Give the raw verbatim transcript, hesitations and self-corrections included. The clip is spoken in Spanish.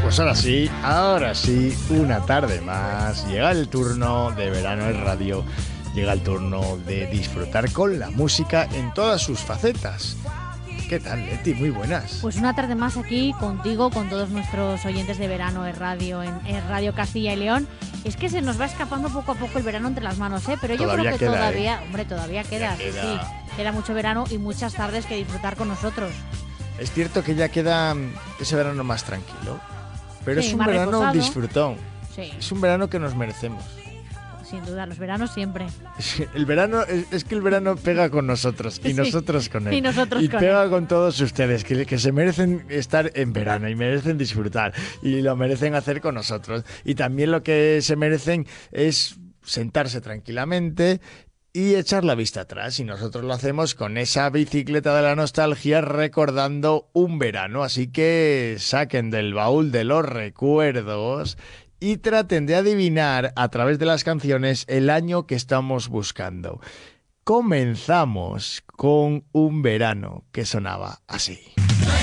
pues ahora sí, ahora sí, una tarde más. Llega el turno de Verano en Radio. Llega el turno de disfrutar con la música en todas sus facetas. ¿Qué tal, Leti? Muy buenas. Pues una tarde más aquí contigo, con todos nuestros oyentes de Verano en Radio, en, en Radio Castilla y León. Es que se nos va escapando poco a poco el verano entre las manos, ¿eh? Pero yo Todavía creo que queda, todavía, ¿eh? hombre, todavía queda, Ya queda. sí. Queda mucho verano y muchas tardes que disfrutar con nosotros. Es cierto que ya queda ese verano más tranquilo, pero Sí, es un más verano reposado. disfrutón. Sí, Es un verano que nos merecemos. sin duda, los veranos siempre. El verano, es, es que el verano pega con nosotros y Sí, nosotros con él. y nosotros y con pega él. con todos ustedes, que, que se merecen estar en verano y merecen disfrutar y lo merecen hacer con nosotros. Y también lo que se merecen es sentarse tranquilamente y echar la vista atrás, y nosotros lo hacemos con esa bicicleta de la nostalgia recordando un verano, así que saquen del baúl de los recuerdos y traten de adivinar a través de las canciones el año que estamos buscando. Comenzamos con un verano que sonaba así.